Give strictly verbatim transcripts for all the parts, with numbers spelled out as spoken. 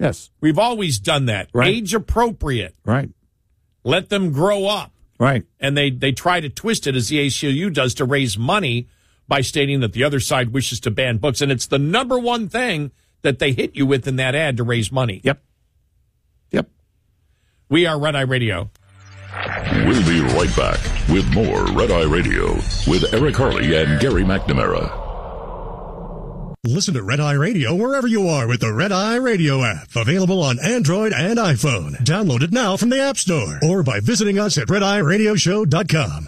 Yes. We've always done that. Right. Age appropriate. Right. Let them grow up. Right. And they, they try to twist it, as the A C L U does, to raise money by stating that the other side wishes to ban books. And it's the number one thing that they hit you with in that ad to raise money. Yep. Yep. We are Red Eye Radio. We'll be right back with more Red Eye Radio with Eric Harley and Gary McNamara. Listen to Red Eye Radio wherever you are with the Red Eye Radio app. Available on Android and iPhone. Download it now from the App Store or by visiting us at red eye radio show dot com.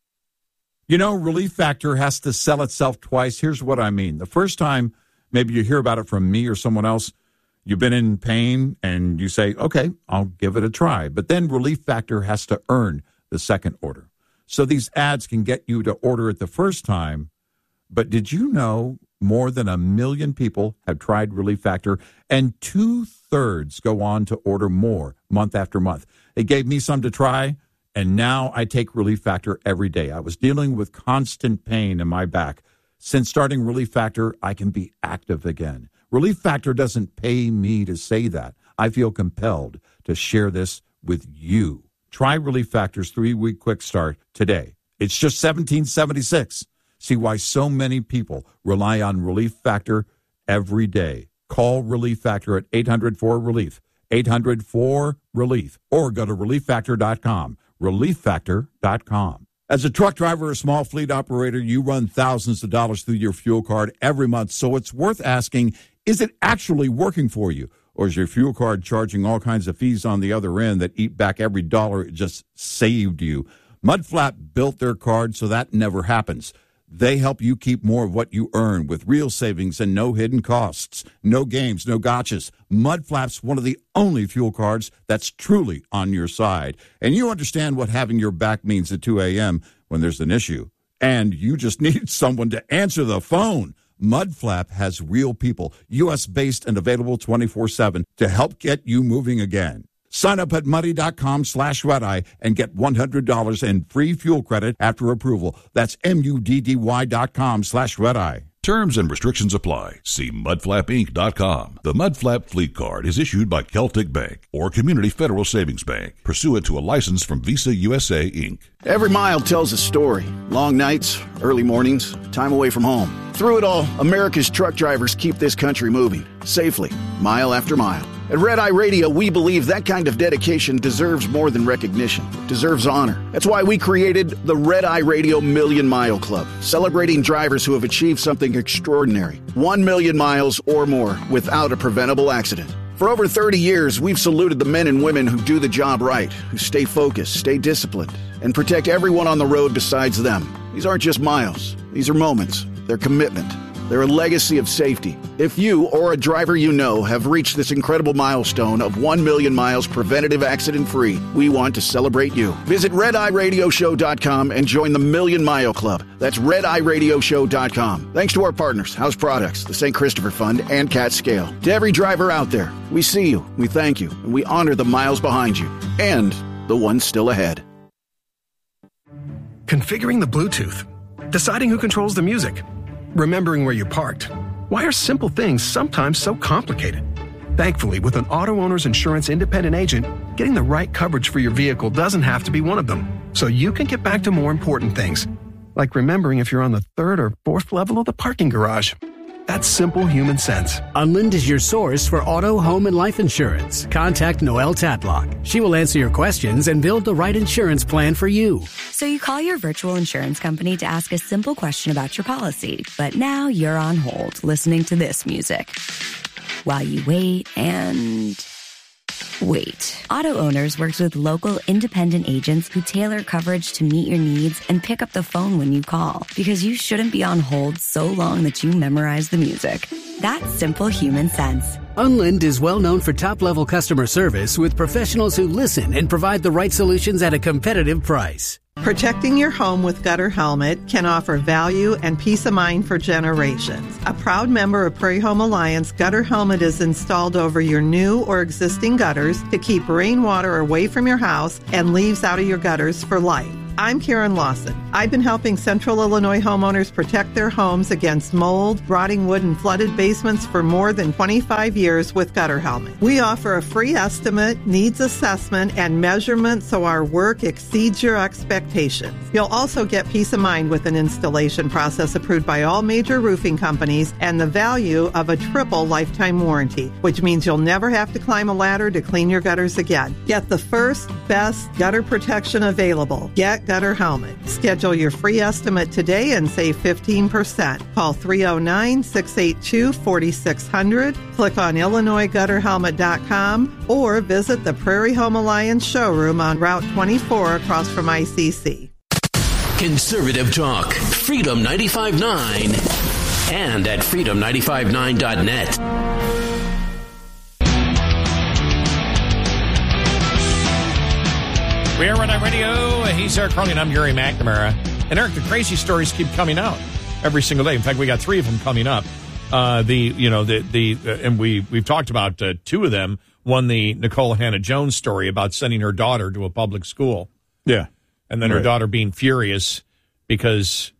You know, Relief Factor has to sell itself twice. Here's what I mean. The first time, maybe you hear about it from me or someone else, you've been in pain and you say, okay, I'll give it a try. But then Relief Factor has to earn the second order. So these ads can get you to order it the first time. But did you know more than a million people have tried Relief Factor, and two-thirds go on to order more month after month? It gave me some to try, and now I take Relief Factor every day. I was dealing with constant pain in my back. Since starting Relief Factor, I can be active again. Relief Factor doesn't pay me to say that. I feel compelled to share this with you. Try Relief Factor's three-week quick start today. It's just seventeen seventy-six. See why so many people rely on Relief Factor every day. Call Relief Factor at eight hundred four relief, eight hundred four relief, or go to relief factor dot com, relief factor dot com. As a truck driver or small fleet operator, you run thousands of dollars through your fuel card every month, so it's worth asking, is it actually working for you? Or is your fuel card charging all kinds of fees on the other end that eat back every dollar it just saved you? Mudflap built their card so that never happens. They help you keep more of what you earn with real savings and no hidden costs. No games, no gotchas. Mudflap's one of the only fuel cards that's truly on your side. And you understand what having your back means at two a.m. when there's an issue. And you just need someone to answer the phone. Mudflap has real people, U S-based and available twenty-four seven to help get you moving again. Sign up at muddy.com slash red-eye and get one hundred dollars in free fuel credit after approval. That's M-U-D-D-Y dot com slash red-eye. Terms and restrictions apply. See mudflap inc dot com. The Mudflap Fleet Card is issued by Celtic Bank or Community Federal Savings Bank, pursuant to a license from Visa U S A, Incorporated. Every mile tells a story. Long nights, early mornings, time away from home. Through it all, America's truck drivers keep this country moving, safely, mile after mile. At Red Eye Radio, we believe that kind of dedication deserves more than recognition. It deserves honor. That's why we created the Red Eye Radio Million Mile Club, celebrating drivers who have achieved something extraordinary. One million miles or more without a preventable accident. For over thirty years, we've saluted the men and women who do the job right, who stay focused, stay disciplined, and protect everyone on the road besides them. These aren't just miles. These are moments. They're commitment. They're a legacy of safety. If you or a driver you know have reached this incredible milestone of one million miles preventative accident-free, we want to celebrate you. Visit red eye radio show dot com and join the Million Mile Club. That's red eye radio show dot com. Thanks to our partners, House Products, the Saint Christopher Fund, and Cat Scale. To every driver out there, we see you, we thank you, and we honor the miles behind you and the ones still ahead. Configuring the Bluetooth, deciding who controls the music, remembering where you parked. Why are simple things sometimes so complicated? Thankfully, with an auto owner's insurance independent agent, getting the right coverage for your vehicle doesn't have to be one of them. So you can get back to more important things, like remembering if you're on the third or fourth level of the parking garage. That's simple human sense. Unlind is your source for auto, home, and life insurance. Contact Noelle Tadlock. She will answer your questions and build the right insurance plan for you. So you call your virtual insurance company to ask a simple question about your policy, but now you're on hold listening to this music while you wait and wait. Auto Owners works with local independent agents who tailor coverage to meet your needs and pick up the phone when you call, because you shouldn't be on hold so long that you memorize the music. That's simple human sense. Unlind is well known for top-level customer service with professionals who listen and provide the right solutions at a competitive price. Protecting your home with Gutter Helmet can offer value and peace of mind for generations. A proud member of Prairie Home Alliance, Gutter Helmet is installed over your new or existing gutters to keep rainwater away from your house and leaves out of your gutters for life. I'm Karen Lawson. I've been helping Central Illinois homeowners protect their homes against mold, rotting wood, and flooded basements for more than twenty-five years with Gutter Helmet. We offer a free estimate, needs assessment, and measurement so our work exceeds your expectations. You'll also get peace of mind with an installation process approved by all major roofing companies and the value of a triple lifetime warranty, which means you'll never have to climb a ladder to clean your gutters again. Get the first, best gutter protection available. Get Gutter Helmet. Schedule your free estimate today and save fifteen percent. Call three oh nine, six eight two, four six zero zero, click on Illinois Gutter Helmet dot com, or visit the Prairie Home Alliance showroom on Route twenty-four across from I C C. Conservative Talk, Freedom ninety-five point nine, and at freedom nine five nine dot net. We are Red Eye Radio. He's Eric Carly, and I'm Gary McNamara. And Eric, the crazy stories keep coming out every single day. In fact, we got three of them coming up. Uh, the you know the the uh, and we we've talked about uh, two of them. One, the Nicole Hannah Jones story about sending her daughter to a public school. Yeah, and then right. her daughter being furious because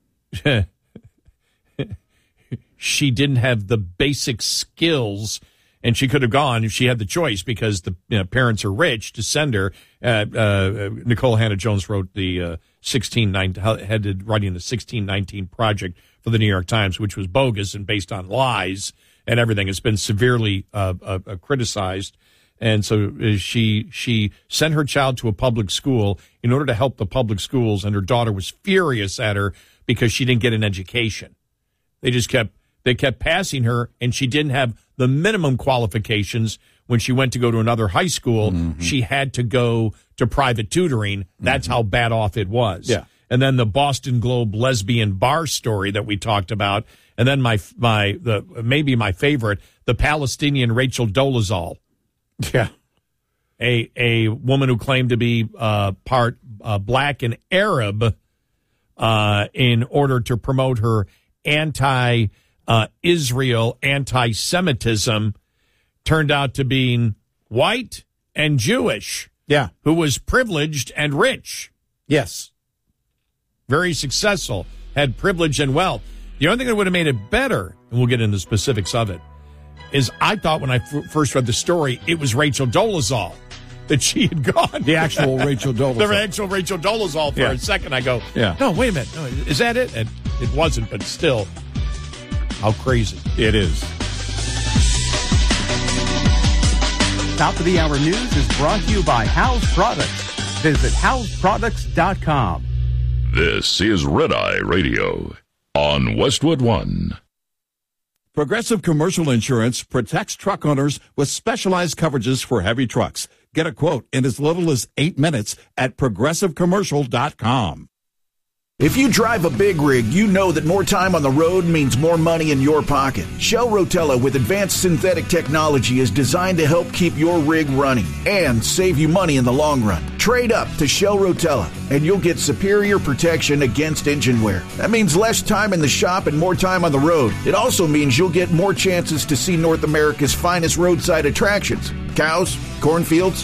she didn't have the basic skills. And she could have gone if she had the choice because the you know, parents are rich to send her. Uh, uh, Nicole Hannah Jones wrote the uh, sixteen nineteen, headed writing the sixteen nineteen project for the New York Times, which was bogus and based on lies and everything. It's been severely uh, uh, criticized. And so she she sent her child to a public school in order to help the public schools, and her daughter was furious at her because she didn't get an education. They just kept they kept passing her, and she didn't have the minimum qualifications. When she went to go to another high school, mm-hmm. she had to go to private tutoring. That's mm-hmm. how bad off it was. Yeah. And then the Boston Globe lesbian bar story that we talked about. And then my, my, the, maybe my favorite, the Palestinian Rachel Dolezal. Yeah. A, a woman who claimed to be, uh, part, uh, black and Arab, uh, in order to promote her anti, uh, Israel anti-Semitism, turned out to being white and Jewish. Yeah. Who was privileged and rich. Yes. Very successful. Had privilege and wealth. The only thing that would have made it better, and we'll get into the specifics of it, is I thought when I f- first read the story, it was Rachel Dolezal, that she had gone. The actual Rachel Dolezal. The actual Rachel Dolezal for yeah. a second. I go, yeah. no, wait a minute. No, is that it? And it wasn't, but still, how crazy. It is. Top of the Hour News is brought to you by House Products. Visit house products dot com. This is Red Eye Radio on Westwood One. Progressive Commercial Insurance protects truck owners with specialized coverages for heavy trucks. Get a quote in as little as eight minutes at progressive commercial dot com. If you drive a big rig, you know that more time on the road means more money in your pocket. Shell Rotella with advanced synthetic technology is designed to help keep your rig running and save you money in the long run. Trade up to Shell Rotella and you'll get superior protection against engine wear. That means less time in the shop and more time on the road. It also means you'll get more chances to see North America's finest roadside attractions. Cows, cornfields,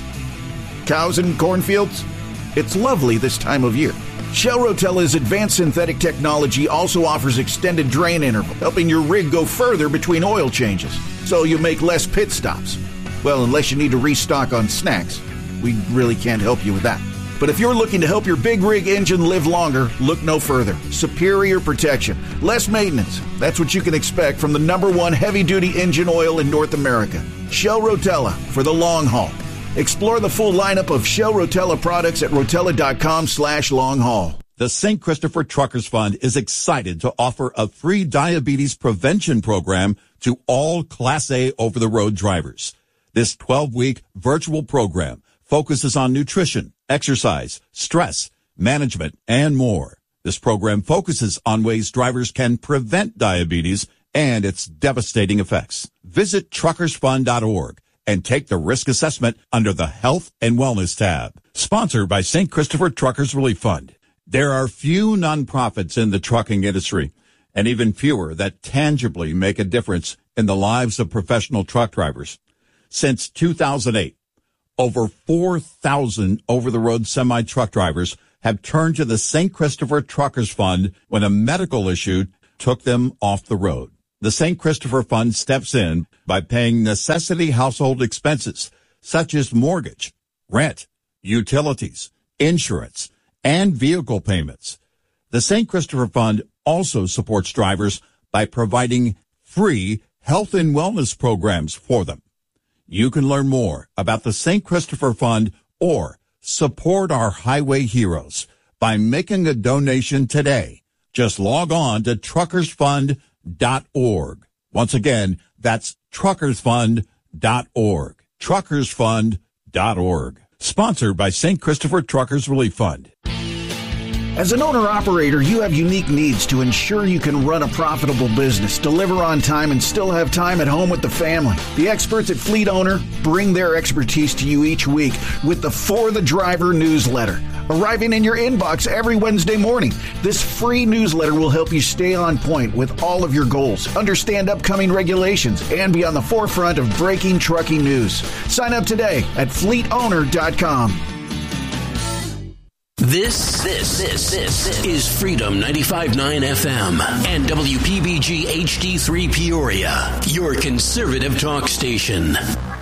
cows and cornfields. It's lovely this time of year. Shell Rotella's advanced synthetic technology also offers extended drain interval, helping your rig go further between oil changes, so you make less pit stops. Well, unless you need to restock on snacks, we really can't help you with that. But if you're looking to help your big rig engine live longer, look no further. Superior protection, less maintenance. That's what you can expect from the number one heavy-duty engine oil in North America. Shell Rotella for the long haul. Explore the full lineup of Shell Rotella products at rotella.com slash long haul. The Saint Christopher Truckers Fund is excited to offer a free diabetes prevention program to all Class A over-the-road drivers. This twelve-week virtual program focuses on nutrition, exercise, stress, management, and more. This program focuses on ways drivers can prevent diabetes and its devastating effects. Visit truckers fund dot org. and take the risk assessment under the Health and Wellness tab. Sponsored by Saint Christopher Truckers Relief Fund. There are few nonprofits in the trucking industry, and even fewer that tangibly make a difference in the lives of professional truck drivers. Since two thousand eight, over four thousand over-the-road semi-truck drivers have turned to the Saint Christopher Truckers Fund when a medical issue took them off the road. The Saint Christopher Fund steps in by paying necessity household expenses such as mortgage, rent, utilities, insurance, and vehicle payments. The Saint Christopher Fund also supports drivers by providing free health and wellness programs for them. You can learn more about the Saint Christopher Fund or support our highway heroes by making a donation today. Just log on to truckers fund dot org. Once again, that's truckers fund dot org. truckers fund dot org. Sponsored by Saint Christopher Truckers Relief Fund. As an owner-operator, you have unique needs to ensure you can run a profitable business, deliver on time, and still have time at home with the family. The experts at Fleet Owner bring their expertise to you each week with the For the Driver newsletter, arriving in your inbox every Wednesday morning. This free newsletter will help you stay on point with all of your goals, understand upcoming regulations, and be on the forefront of breaking trucking news. Sign up today at fleet owner dot com. This, this, this, this is Freedom ninety-five point nine F M and W P B G H D three Peoria, your conservative talk station.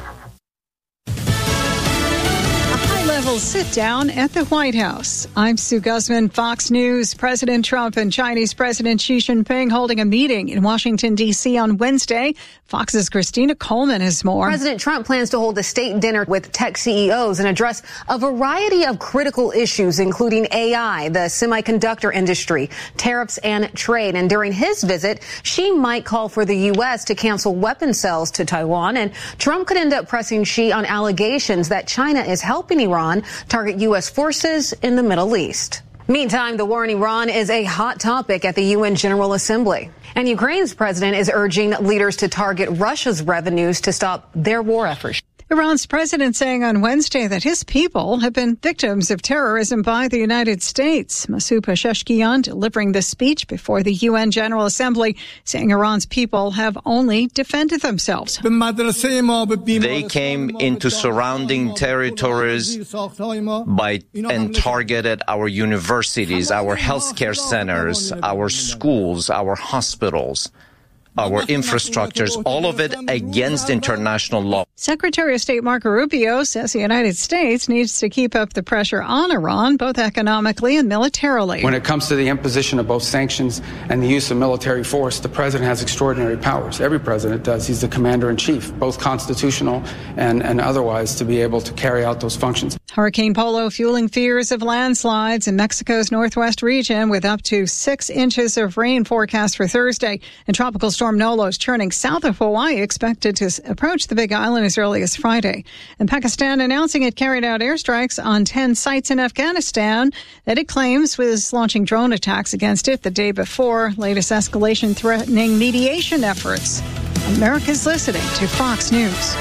Sit down at the White House. I'm Sue Guzman, Fox News. President Trump and Chinese President Xi Jinping holding a meeting in Washington, D C on Wednesday. Fox's Christina Coleman has more. President Trump plans to hold a state dinner with tech C E Os and address a variety of critical issues, including A I, the semiconductor industry, tariffs, and trade. And during his visit, Xi might call for the U S to cancel weapon sales to Taiwan. And Trump could end up pressing Xi on allegations that China is helping Iran target U S forces in the Middle East. Meantime, the war in Iran is a hot topic at the U N General Assembly. And Ukraine's president is urging leaders to target Russia's revenues to stop their war efforts. Iran's president saying on Wednesday that his people have been victims of terrorism by the United States. Masoud Pezeshkian delivering the speech before the U N General Assembly, saying Iran's people have only defended themselves. They came into surrounding territories by and targeted our universities, our healthcare centers, our schools, our hospitals, our infrastructures, all of it against international law. Secretary of State Marco Rubio says the United States needs to keep up the pressure on Iran, both economically and militarily. When it comes to the imposition of both sanctions and the use of military force, the president has extraordinary powers. Every president does. He's the commander-in-chief, both constitutional and, and otherwise, to be able to carry out those functions. Hurricane Polo fueling fears of landslides in Mexico's northwest region with up to six inches of rain forecast for Thursday. And Tropical Storm Nolo is turning south of Hawaii, expected to approach the Big Island as early as Friday. And Pakistan announcing it carried out airstrikes on ten sites in Afghanistan that it claims was launching drone attacks against it the day before. Latest escalation threatening mediation efforts. America's listening to Fox News.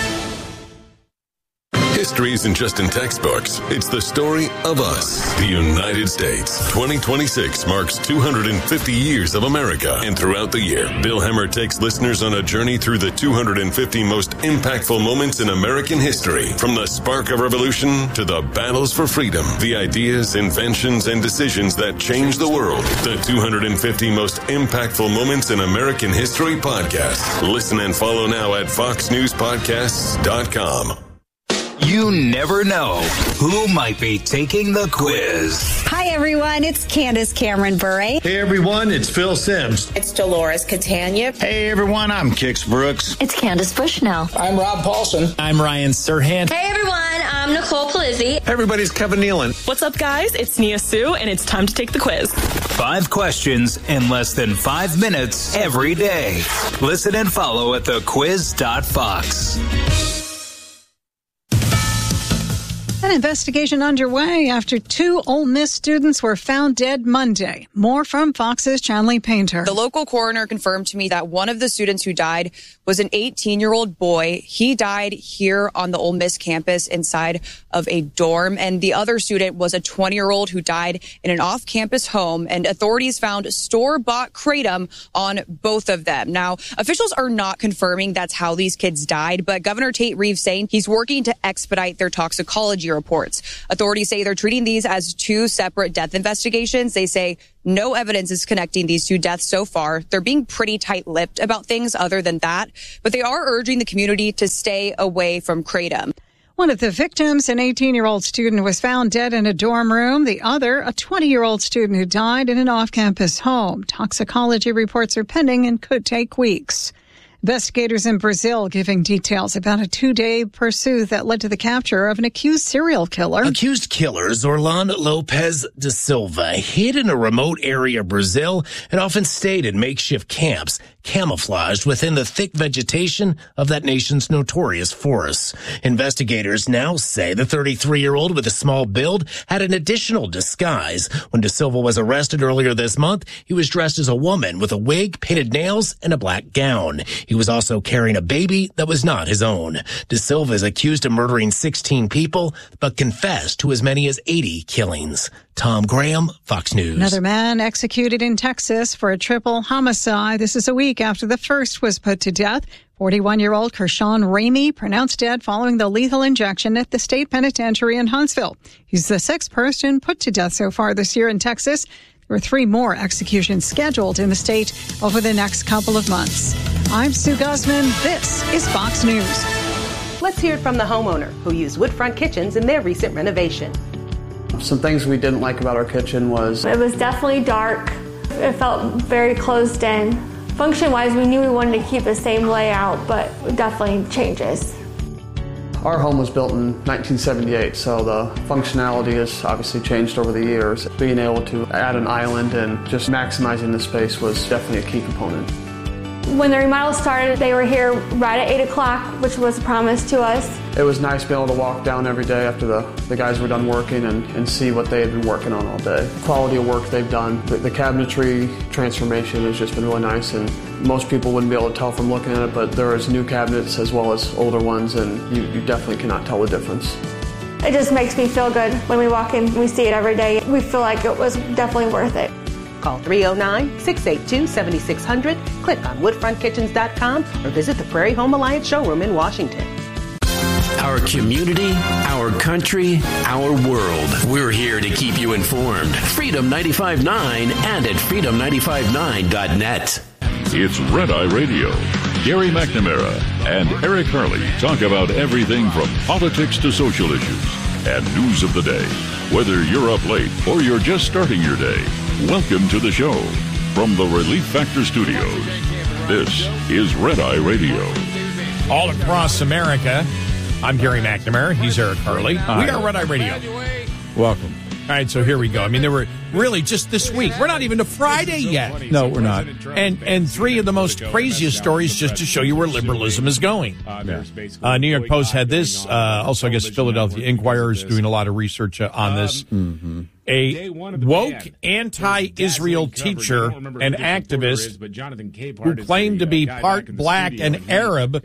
History isn't just in textbooks. It's the story of us, the United States. twenty twenty-six marks two hundred fifty years of America. And throughout the year, Bill Hemmer takes listeners on a journey through the two hundred fifty most impactful moments in American history. From the spark of revolution to the battles for freedom, the ideas, inventions, and decisions that changed the world. The two hundred fifty most impactful moments in American history podcast. Listen and follow now at fox news podcasts dot com. You never know who might be taking the quiz. Hi, everyone. It's Candace Cameron Bure. Hey, everyone. It's Phil Sims. It's Dolores Catania. Hey, everyone. I'm Kix Brooks. It's Candace Bushnell. I'm Rob Paulson. I'm Ryan Serhant. Hey, everyone. I'm Nicole Palizzi. Hey, everybody's Kevin Nealon. What's up, guys? It's Nia Sue, and it's time to take the quiz. Five questions in less than five minutes every day. Listen and follow at the quiz dot fox. An investigation underway after two Ole Miss students were found dead Monday. More from Fox's Chanley Painter. The local coroner confirmed to me that one of the students who died was an eighteen-year-old boy. He died here on the Ole Miss campus inside of a dorm. And the other student was a twenty-year-old who died in an off-campus home. And authorities found store-bought kratom on both of them. Now, officials are not confirming that's how these kids died, but Governor Tate Reeves saying he's working to expedite their toxicology media reports. Authorities say they're treating these as two separate death investigations. They say no evidence is connecting these two deaths so far. They're being pretty tight-lipped about things other than that, but they are urging the community to stay away from kratom. One of the victims, an eighteen-year-old student, was found dead in a dorm room. The other, a twenty-year-old student who died in an off-campus home. Toxicology reports are pending and could take weeks. Investigators in Brazil giving details about a two-day pursuit that led to the capture of an accused serial killer. Accused killers Orlando Lopez da Silva hid in a remote area of Brazil and often stayed in makeshift camps, camouflaged within the thick vegetation of that nation's notorious forests. Investigators now say the thirty-three-year-old with a small build had an additional disguise. When da Silva was arrested earlier this month, he was dressed as a woman with a wig, painted nails, and a black gown. He was also carrying a baby that was not his own. Da Silva is accused of murdering sixteen people, but confessed to as many as eighty killings. Tom Graham, Fox News. Another man executed in Texas for a triple homicide. This is a week after the first was put to death. forty-one-year-old Kershawn Ramey pronounced dead following the lethal injection at the state penitentiary in Huntsville. He's the sixth person put to death so far this year in Texas. There are three more executions scheduled in the state over the next couple of months. I'm Sue Guzman. This is Fox News. Let's hear it from the homeowner who used Woodfront Kitchens in their recent renovation. Some things we didn't like about our kitchen was... It was definitely dark. It felt very closed in. Function-wise, we knew we wanted to keep the same layout, but definitely changes. Our home was built in nineteen seventy-eight, so the functionality has obviously changed over the years. Being able to add an island and just maximizing the space was definitely a key component. When the remodel started, they were here right at eight o'clock, which was a promise to us. It was nice being able to walk down every day after the, the guys were done working and, and see what they had been working on all day. The quality of work they've done. The, the cabinetry transformation has just been really nice, and most people wouldn't be able to tell from looking at it, but there is new cabinets as well as older ones, and you, you definitely cannot tell the difference. It just makes me feel good when we walk in, we see it every day. We feel like it was definitely worth it. Call three oh nine, six eight two, seven six zero zero, click on woodfront kitchens dot com, or visit the Prairie Home Alliance showroom in Washington. Our community, our country, our world. We're here to keep you informed. Freedom ninety-five point nine and at freedom ninety-five nine dot net. It's Red Eye Radio. Gary McNamara and Eric Harley talk about everything from politics to social issues and news of the day. Whether you're up late or you're just starting your day, welcome to the show from the Relief Factor Studios. This is Red Eye Radio. All across America, I'm Gary McNamara. He's Eric Harley. Hi. We are Red Eye Radio. Welcome. All right, so here we go. I mean, there were really just this week. We're not even to Friday yet. No, we're not. And and three of the most craziest stories just to show you where liberalism is going. Yeah. Uh, New York Post had this. Uh, also, I guess Philadelphia Inquirer is doing a lot of research uh, on this. Mm-hmm. A woke anti-Israel teacher and activist who claimed to be part black and Arab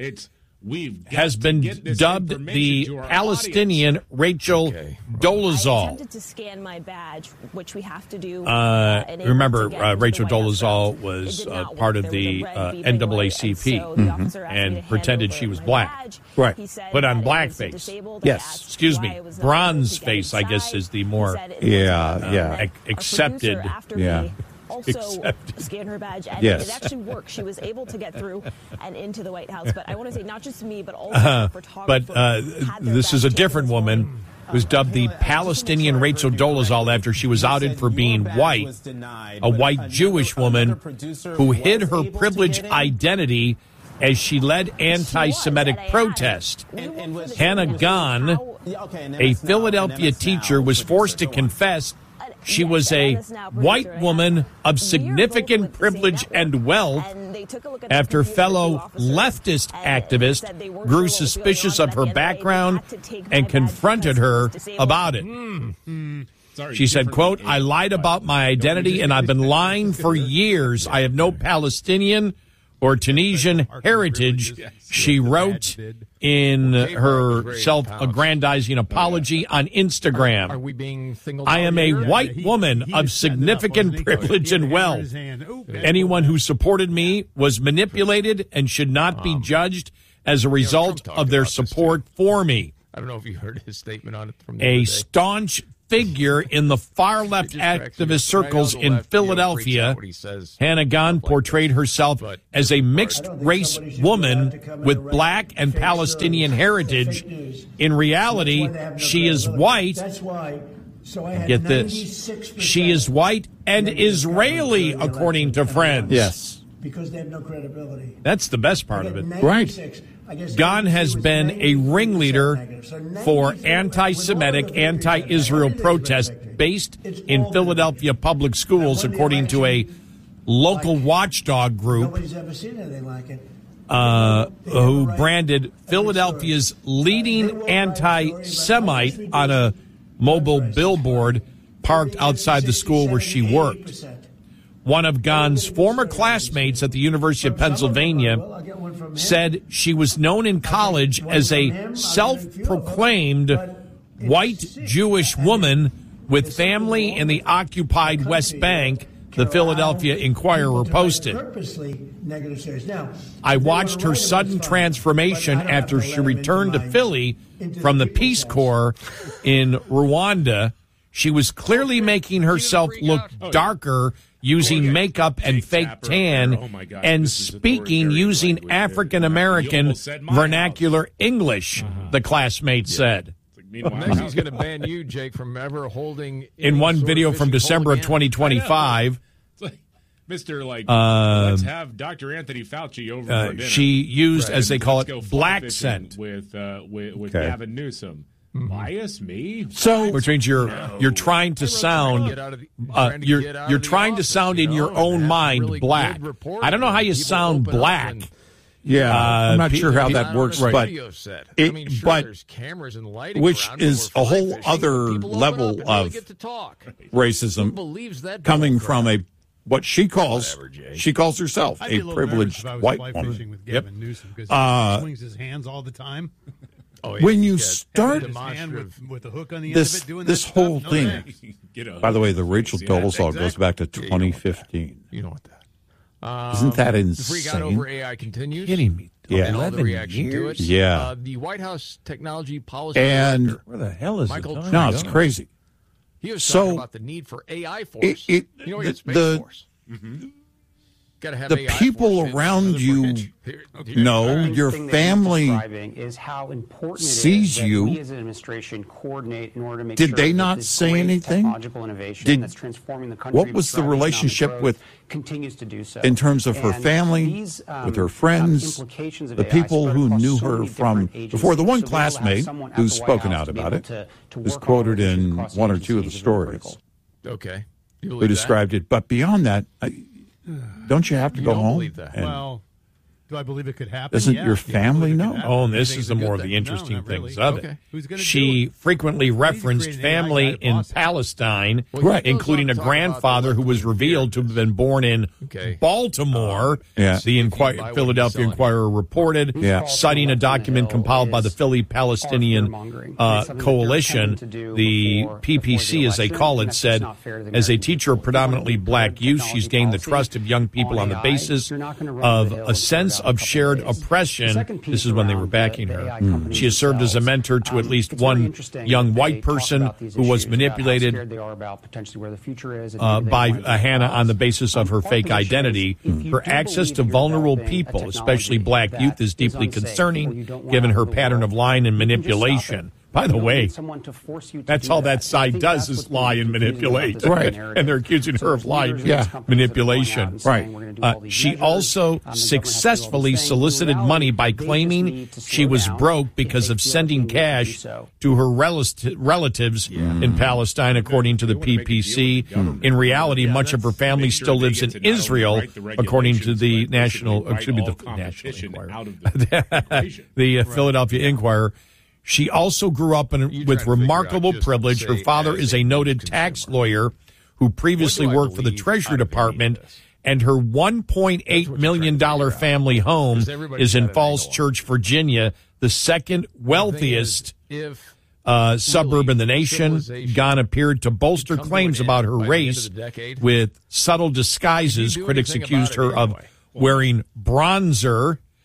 has been dubbed the Palestinian Rachel Dolezal. I attempted to scan my badge, which we have to do. Uh, remember, uh, Rachel Dolezal was uh, part of the uh, N double A C P mm-hmm. and pretended she was black. Right. Put on blackface. Yes. Excuse me. Bronze face, I guess, is the more yeah, uh, yeah. ac- accepted. Yeah. Also Accepted. scan her badge, and yes. it actually worked. She was able to get through and into the White House. But I want to say, not just me, but also uh, photographers. But uh, this is a different woman who's dubbed the Palestinian Rachel Dolezal after she was outed for being white, a white Jewish woman who hid her privileged identity as she led anti-Semitic protest. Hannah Gahn, a Philadelphia teacher, was forced to confess she was a white woman of significant privilege and wealth after fellow leftist activists grew suspicious of her background and confronted her about it. She said, quote, "I lied about my identity and I've been lying for years. I have no Palestinian or Tunisian heritage," she wrote in her self-aggrandizing apology on Instagram. Are we being singled "I am a out? white woman of significant privilege and wealth. Anyone who supported me was manipulated and should not be judged as a result of their support for me." I don't know if you heard his statement on it from the a other day. staunch figure in the far-left activist circles in left, Philadelphia. you know, what he says. Hannah Gunn portrayed herself as a mixed-race woman with black and Palestinian heritage. In reality, she is white. Get this. She is white and Israeli, according to Friends. Yes. Because they have no credibility. That's the best part of it. Right. Gunn has been a ringleader for anti-Semitic, anti-Israel protests based in Philadelphia public schools, according to a local watchdog group Nobody's ever seen anything like it. uh, who branded Philadelphia's leading anti-Semite on a mobile billboard parked outside the school where she worked. One of Gunn's former classmates at the University of Pennsylvania said she was known in college as a self-proclaimed white Jewish woman with family in the occupied West Bank, the Philadelphia Inquirer posted. I watched her sudden transformation after she returned to Philly from the Peace Corps in Rwanda. She was clearly making herself look darker using makeup and fake tan and speaking using African-American vernacular English, the classmate said. Next, he's going to ban you, Jake, from ever holding. In one video from December of twenty twenty-five, Mister Like, uh, let's have Doctor Anthony Fauci over uh, for dinner. she used, Right. as they call Let's it, go fly black fishing scent. with uh, with, with Okay. Gavin Newsom. Bias me? So, which means you're you're trying to sound uh, you're you're trying to sound in your own mind black. I don't know how you sound black. Yeah, Uh, I'm not pe- sure how pe- that works, Right. but Video set. it, I mean, sure, but there's cameras and lighting which around is when a we're fly whole fishing. other People open level up and really of get to talk. racism believes that coming bull from a what she calls Whatever, Jay. she calls herself I'd be a a little privileged nervous if I was white fly woman. fishing with Yep. Gavin Newsom because Uh, he swings his hands all the time. Oh, when you start His hand with, with the hook on the this end of it, doing this that whole stuff? No thing. thanks. By the way, the Rachel Dolezal exactly. goes back to twenty fifteen. You know what that? Um, Isn't that The freak out insane? over A I continues. Kidding me? Yeah. And all the eleven reaction to it. years? Yeah. Uh, the White House Technology Policy And Director, where the hell is Michael it? No, it's crazy. He was So, talking about the need for A I force. It, it, you know, we the, got Space the, Force. Mm-hmm. Gotta have the A I people force in around the you bridge. Here- here- know, your thing that he's family describing is how important it sees is that you. we as an administration coordinate in order to make Did sure they that not this say great anything? technological innovation Did- that's transforming the country, what was the driving economic relationship growth, with continues to do so in terms of her And family, these, um, with her friends, implications of the A I people spread who across knew so her many from different agencies. before? The one So we'll have classmate someone at who's the White spoken House out to be about able it to- to is work on quoted issues in across one or two of the agencies is very stories. critical. Okay. You Who believe that? described it, but beyond that, I, don't you have to You go don't home? believe that. and- Well, do I believe it could happen? Doesn't Yeah. your Do you family believe it know? could happen? Oh, and Do you this think is it's the a more good of the thing? interesting No, not really. things of Okay. it. Who's gonna do She it? frequently referenced create an A I family guy in boss. Palestine, Well, he goes including on a to talk about grandfather the who was revealed to have been born in Okay. Baltimore. Yeah. The Inqui- what Philadelphia he's Inquirer reported, Yeah. citing a document compiled by the Philly Palestinian uh, Coalition. The P P C, as they call it, said, as a teacher of predominantly black youth, she's gained the trust of young people on the basis of a sense of shared oppression. This is when they were backing her. Mm. She has served as a mentor to at least one young white person who was manipulated uh, by uh, Hannah on the basis of her fake identity. Her access to vulnerable people, especially black youth, is deeply concerning, given her pattern of lying and manipulation. By the way, that's all that side does is lie and manipulate. Right. And they're accusing her of lying and Yeah. manipulation. Right. Uh, she also successfully solicited money by claiming she was broke because of sending cash to her rel- relatives in Palestine, according to the P P C. In reality, much of her family still lives in Israel, according to the National, excuse me, the National Enquirer, the uh, Philadelphia Inquirer. She also grew up in, with remarkable privilege. Her father is a noted tax lawyer who previously worked for the Treasury Department, and her one point eight million dollars family home is in Falls Church, Virginia, the second wealthiest uh, suburb in the nation. Gunn appeared to bolster claims about her race with subtle disguises. Critics accused her of wearing bronzer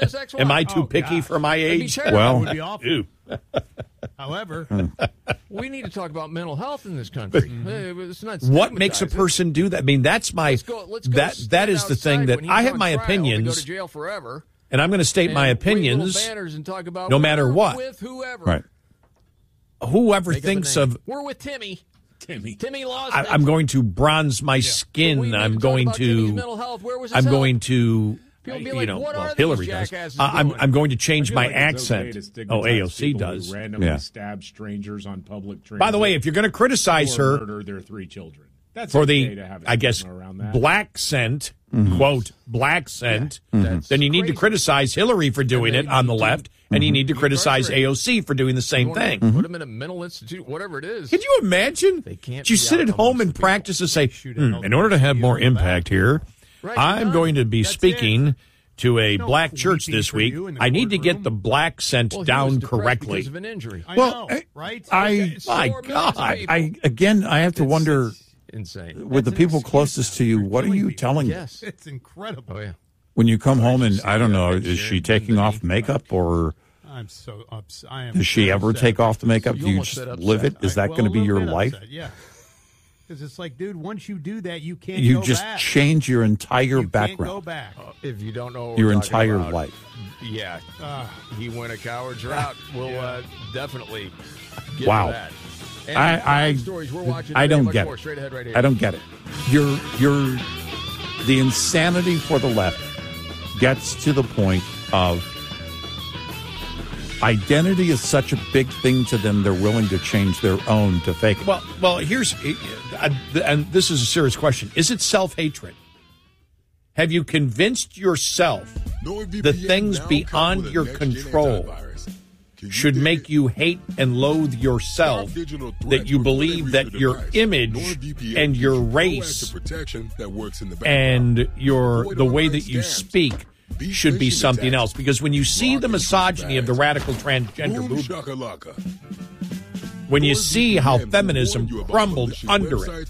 his ex-wife. Am I too Oh, picky gosh. for my That'd be age? terrible. Well- That would be awful. Ew. However, We need to talk about mental health in this country. Hey, it's not What makes a stigmatizing. person do that? I mean, that's my Let's go, let's go that stand that is the thing outside that when he's I have on my trial to opinions, Go to jail forever. and I'm going to state and my wave little opinions, banners and talk about no we're matter what. with whoever. Right. whoever Make up a thinks name. of, We're with Timmy. Timmy. Timmy lost. I, I'm going to bronze my skin. I'm going to. I'm going to. People be You like, know, what well, are Hillary these does. jackasses Uh, I'm doing? I'm going to change I feel my like it's okay accent. to Oh, stigmatize A O C people who does. randomly Yeah. stab strangers on public transit. By the way, if you're going to criticize or her murder their three children, that's for okay the, to have I guess, stigma around that. black scent, Mm-hmm. quote, black scent, Mm-hmm. then you need to criticize Hillary for doing it on the left, and you need to criticize A O C for doing the same thing. Put them in a mental institute, whatever it is. Could you imagine? They can't Did you be sit out at home and practice and say, hmm, in order to have more impact here, Right, I'm done. going to be That's speaking to a black church weeping this for week. you in the I need to get courtroom. the black scent Well, he was down depressed correctly. because of an injury. I Well, know, I- right? I, Four My million God. people. I, again, I have to wonder Insane. with the That's an people excuse closest to you, what are killing you people. telling them? Yes. It's incredible. Oh yeah. When you come home and, I don't know, is she taking off makeup or I'm so upset. I am. does she so ever upset. take off the makeup? You Do you almost just said live it? upset. Is that Well, going to a be little your bit life? upset, yeah. Because it's like, dude, once you do that, you can't You go just back. change your entire you Can't go background, back. If you don't know what your we're talking entire about, life. yeah, Ah. he went a coward's route. We'll uh, definitely get Wow. to that. And I, I, stories we're watching I today, don't much get more. it. Straight ahead right here. I don't get it. You're, you're, the insanity for the left gets to the point of identity is such a big thing to them, they're willing to change their own to fake it. Well, well, here's, uh, and this is a serious question. Is it self-hatred? Have you convinced yourself the things beyond your control should make you hate and loathe yourself, that you believe that your image and your race and your the way that you speak should be something else? Because when you see the misogyny of the radical transgender movement, when you see how feminism crumbled under it,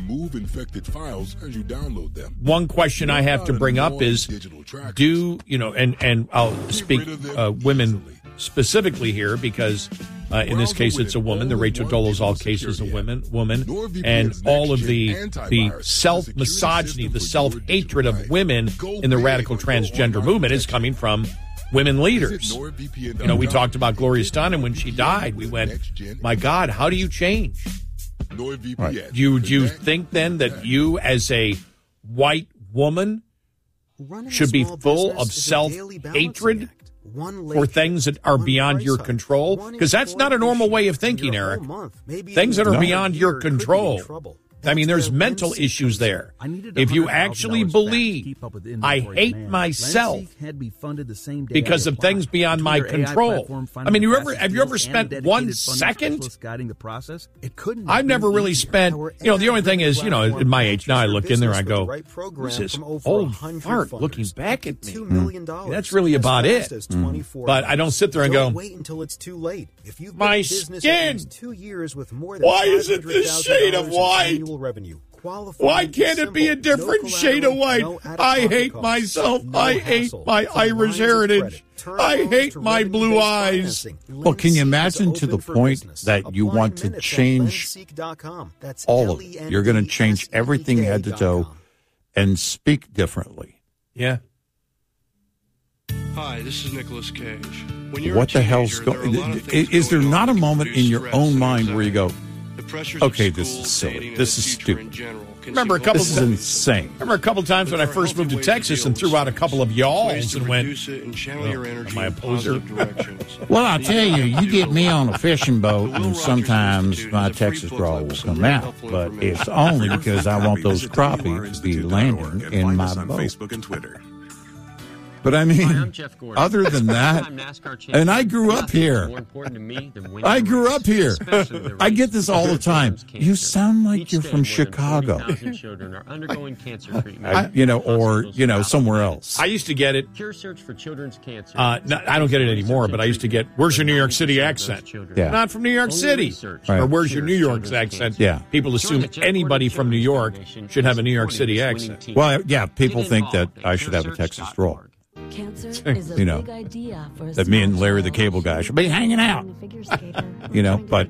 one question I have to bring up is, do, you know, and, and I'll speak uh, women specifically here because uh, in this case it's a woman. The Rachel Dolezal case is a woman, woman, and all of the the self misogyny, the self hatred of women in the radical transgender movement is coming from women leaders. You know, we talked about Gloria Steinem when she died. We went, my God, how do you change? Right. Do you, do you think then that you as a white woman should be full of self-hatred for things that are beyond your control? Because that's not a normal way of thinking, Eric. Things that are No. beyond your control. I mean, there's mental issues there. If you actually believe I hate myself because of things beyond my control. I mean, you ever have you ever spent one second? I've never really spent, you know, the only thing is, you know, at my age now, I look in there, I go, who's this old fart looking back at me? Mm. That's really about it. Mm. But I don't sit there and go, wait until it's too late. If you've my been in business skin. at least two years with more than Why is it this shade of $500,000 in white? annual revenue, qualify Why is can't it be a simple. different No shade of white? collateral, no I out-of-pocket hate costs, myself. no I hate hassle. my From Irish lines of heritage. credit, term I loans hate to my blue revenue-based eyes. financing. Well, can you LendSeek is imagine to the open for point business. that you Apply want to minutes at change lendseek dot com. That's all of it? You're going to change everything head to toe and speak differently. Yeah. Hi, this is Nicolas Cage. When you're What a the hell's teenager, there are a going? lot of things Is there going not a on that moment produce in your stress own and mind where you go, The pressures of okay, this school, is silly, dating, and this the is future in stupid? general can Remember a seem couple This is of insane. Remember a couple times when I first moved to Texas and threw out a couple of ways y'alls to and went, reduce it and channel well, your energy am I a in poser? positive directions. Well, I'll tell you, you get me on a fishing boat, and sometimes my Texas draw will come out, but it's only because I want those crappie to be landing in my boat. Facebook and Twitter. But I Hi, mean, I'm Jeff Gordon. other than that, Two-time NASCAR champion. and I grew up here. More important to me than winning I the grew race, up here. especially the I race get this all the time. cancer. You sound like Each you're day, from more than Chicago. forty thousand children are undergoing cancer treatment. I, you know, or, you know, somewhere else. I used to get it. Cure Search for Children's Cancer. Uh, no, I don't get it anymore, but I used to get, where's your New York City accent? Yeah. Not from New York Only City. research Right. Or where's your cures New York children's accent? cancer. Yeah. People assume Join the Jeff anybody Gordon from New York Foundation should have a New York supporting City this winning accent. team. Well, yeah, people Get think that involved I at should have a cure Texas search draw. dot org. Cancer is a You know, big idea for a that me and small Larry the child. cable guy should be hanging out. You know, but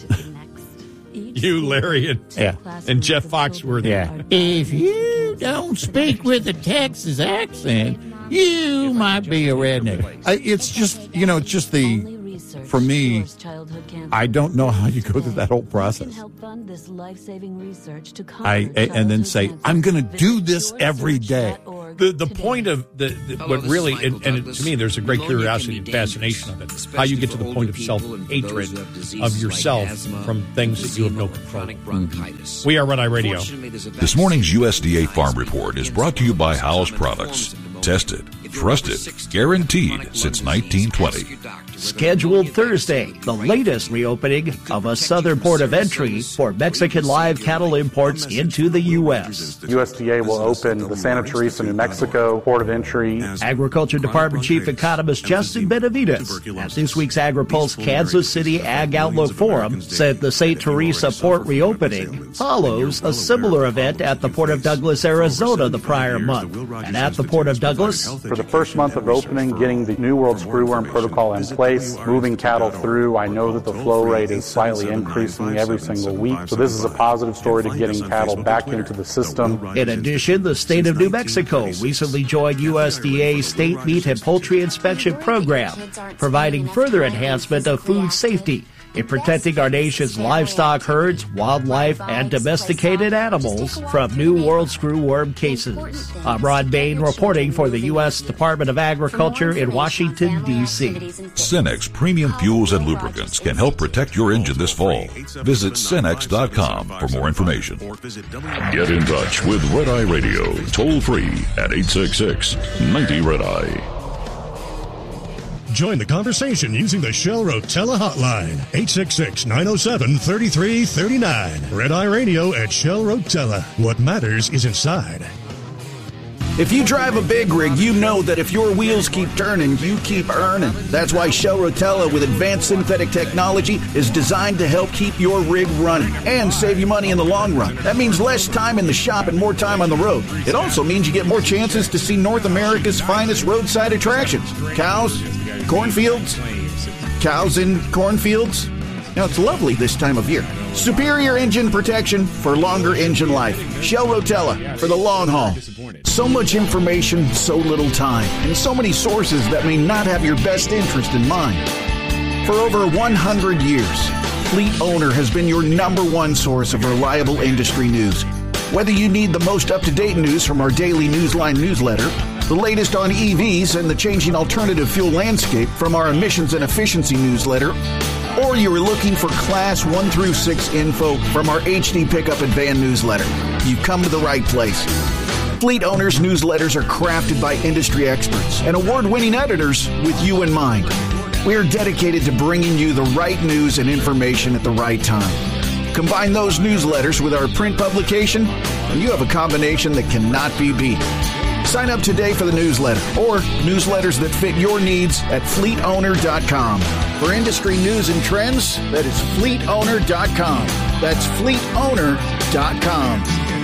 You, Larry, and, yeah, and Jeff Foxworthy. yeah. If you don't speak with a Texas accent, you might be a redneck. I, it's just, you know, it's just the research for me, cures childhood cancer. I don't know how you go through that whole You can process. help fund this life-saving research to conquer I, and then say, I'm going to do this every day. The the point of the, the what really and, and it, to me there's a great curiosity and fascination of it. How you get to the point of self hatred of yourself from things that you have no control. Mm-hmm. We are Red Eye Radio. This morning's U S D A Farm Report is brought to you by Howes Products. Tested, trusted, guaranteed since nineteen twenty. Scheduled Thursday, the latest reopening of a southern port of entry for Mexican live cattle imports into the U S. U S D A will open the Santa Teresa, New Mexico port of entry. Agriculture Department Chief Economist Justin Benavides at this week's AgriPulse Kansas City Ag Outlook Forum said the Saint Teresa port reopening follows a similar event at the Port of Douglas, Arizona the prior month. And at the Port of Douglas, for the first month of opening, getting the New World Screwworm Protocol in place, moving cattle through. I know that the flow rate is slightly increasing every single week, so this is a positive story to getting cattle back into the system. In addition, the state of New Mexico recently joined U S D A's State Meat and Poultry Inspection Program, providing further enhancement of food safety in protecting our nation's livestock herds, wildlife, and domesticated animals from New World Screwworm cases. I'm Ron Bain reporting for the U S Department of Agriculture in Washington, D C Cenex Premium Fuels and Lubricants can help protect your engine this fall. Visit Cenex dot com for more information. Get in touch with Red Eye Radio, toll free at eight six six, nine zero Red Eye. Join the conversation using the Shell Rotella hotline, eight six six, nine oh seven, three three three nine. Red Eye Radio at Shell Rotella. What matters is inside. If you drive a big rig, you know that if your wheels keep turning, you keep earning. That's why Shell Rotella with advanced synthetic technology is designed to help keep your rig running and save you money in the long run. That means less time in the shop and more time on the road. It also means you get more chances to see North America's finest roadside attractions. Cows, cornfields, cows in cornfields. Now, it's lovely this time of year. Superior engine protection for longer engine life. Shell Rotella for the long haul. So much information, so little time, and so many sources that may not have your best interest in mind. For over one hundred years, Fleet Owner has been your number one source of reliable industry news. Whether you need the most up-to-date news from our daily Newsline newsletter, the latest on E Vs and the changing alternative fuel landscape from our emissions and efficiency newsletter, or you are looking for Class one through six info from our H D Pickup and Van newsletter, you've come to the right place. Fleet Owners newsletters are crafted by industry experts and award-winning editors with you in mind. We are dedicated to bringing you the right news and information at the right time. Combine those newsletters with our print publication, and you have a combination that cannot be beat. Sign up today for the newsletter or newsletters that fit your needs at fleet owner dot com. For industry news and trends, that is fleet owner dot com. That's fleet owner dot com.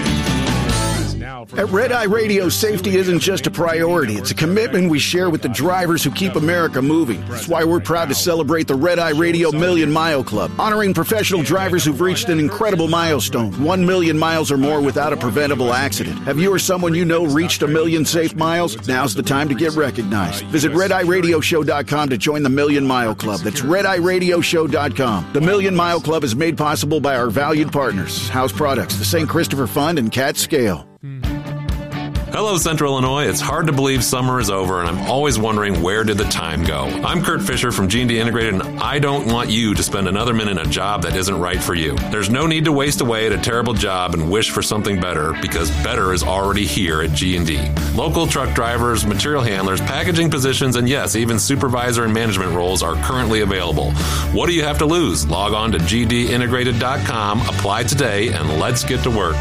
At Red Eye Radio, safety isn't just a priority. It's a commitment we share with the drivers who keep America moving. That's why we're proud to celebrate the Red Eye Radio Million Mile Club, honoring professional drivers who've reached an incredible milestone, one million miles or more without a preventable accident. Have you or someone you know reached a million safe miles? Now's the time to get recognized. Visit red eye radio show dot com to join the Million Mile Club. That's red eye radio show dot com. The Million Mile Club is made possible by our valued partners, House Products, the Saint Christopher Fund, and Cat Scale. Hello, Central Illinois. It's hard to believe summer is over, and I'm always wondering, where did the time go? I'm Kurt Fisher from G and D Integrated, and I don't want you to spend another minute in a job that isn't right for you. There's no need to waste away at a terrible job and wish for something better, because better is already here at G and D. Local truck drivers, material handlers, packaging positions, and yes, even supervisor and management roles are currently available. What do you have to lose? Log on to G D integrated dot com, apply today, and let's get to work.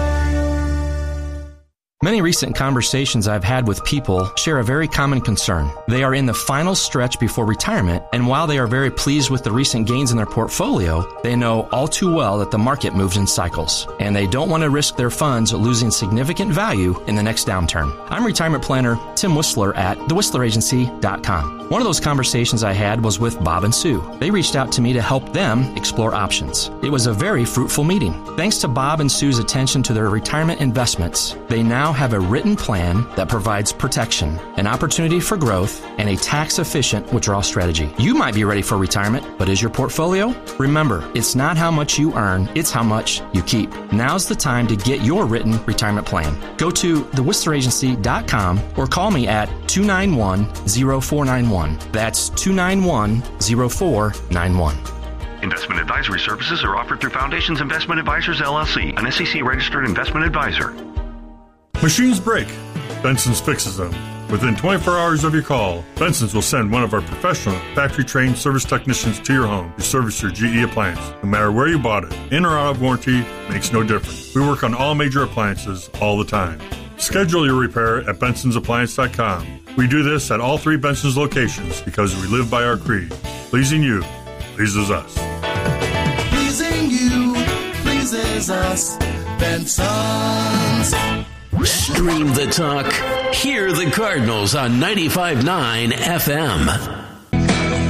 Many recent conversations I've had with people share a very common concern. They are in the final stretch before retirement, and while they are very pleased with the recent gains in their portfolio, they know all too well that the market moves in cycles, and they don't want to risk their funds losing significant value in the next downturn. I'm retirement planner Tim Whistler at the whistler agency dot com. One of those conversations I had was with Bob and Sue. They reached out to me to help them explore options. It was a very fruitful meeting. Thanks to Bob and Sue's attention to their retirement investments, they now now have a written plan that provides protection, an opportunity for growth, and a tax-efficient withdrawal strategy. You might be ready for retirement, but is your portfolio? Remember, it's not how much you earn, it's how much you keep. Now's the time to get your written retirement plan. Go to the whistler agency dot com or call me at two nine one, zero four nine one. That's two nine one, zero four nine one. Investment advisory services are offered through Foundations Investment Advisors, L L C, an S E C-registered investment advisor. Machines break. Benson's fixes them. Within twenty-four hours of your call, Benson's will send one of our professional, factory-trained service technicians to your home to service your G E appliance. No matter where you bought it, in or out of warranty, makes no difference. We work on all major appliances all the time. Schedule your repair at Bensons Appliance dot com. We do this at all three Benson's locations because we live by our creed. Pleasing you pleases us. Pleasing you pleases us. Benson's. Stream the talk. Hear the Cardinals on ninety-five point nine F M.